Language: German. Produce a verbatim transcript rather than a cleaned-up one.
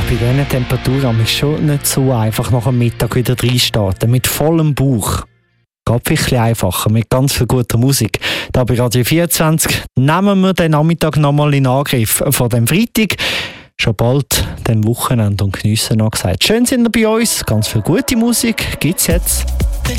bei diesen Temperaturen ist es schon nicht so einfach, nach dem Mittag wieder reinstarten. Mit vollem Bauch. Geht ein bisschen einfacher, mit ganz viel guter Musik. Da bei Radio vierundzwanzig nehmen wir den Nachmittag nochmal in Angriff von dem Freitag. Schon bald dem Wochenende und geniessen noch gesagt. Schön sind ihr bei uns, ganz viel gute Musik gibt's jetzt.